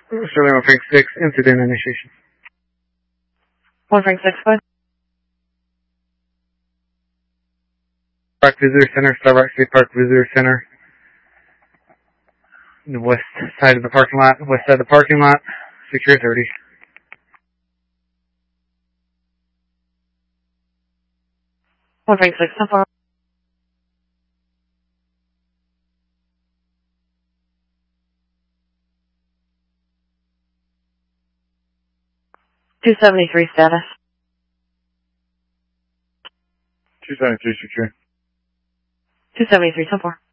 Sterling 1 Frank 6, incident initiation. 1 Frank 6, go ahead. Park Visitor Center, Starbucks State Park Visitor Center. The west side of the parking lot, secure 30. 1 Frank 6, how far? $273 status. 273 secure. 273, so far.